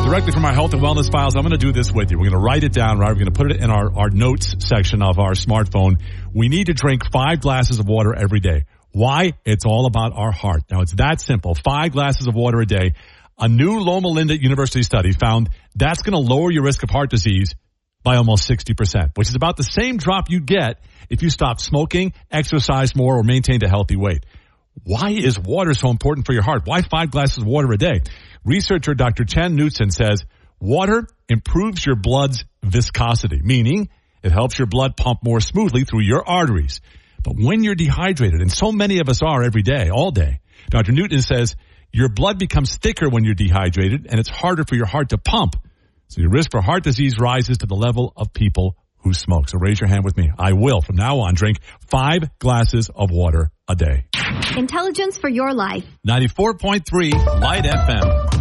Directly from our health and wellness files, I'm going to do this with you. We're going to write it down, right? We're going to put it in our notes section of our smartphone. We need to drink 5 glasses of water every day. Why? It's all about our heart. Now, it's that simple. 5 glasses of water a day. A new Loma Linda University study found that's going to lower your risk of heart disease by almost 60%, which is about the same drop you'd get if you stopped smoking, exercised more, or maintained a healthy weight. Why is water so important for your heart? Why 5 glasses of water a day? Researcher Dr. Chen Knutson says water improves your blood's viscosity, meaning it helps your blood pump more smoothly through your arteries. But when you're dehydrated, and so many of us are every day, all day, Dr. Newton says your blood becomes thicker when you're dehydrated, and it's harder for your heart to pump. So your risk for heart disease rises to the level of people who smoke. So raise your hand with me. I will, from now on, drink 5 glasses of water a day. Intelligence for your life. 94.3 Light FM.